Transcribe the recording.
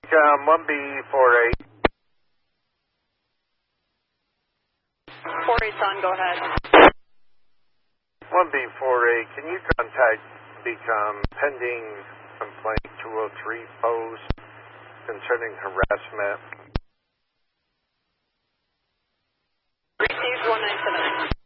1B48. 48's on, go ahead. 1B48, can you contact Beacom pending complaint 203 post concerning harassment? Received 197.